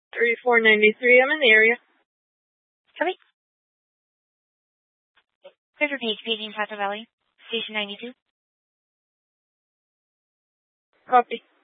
3493. I'm in the area. Copy. River Page, paging Platte Valley, Station 92. Copy.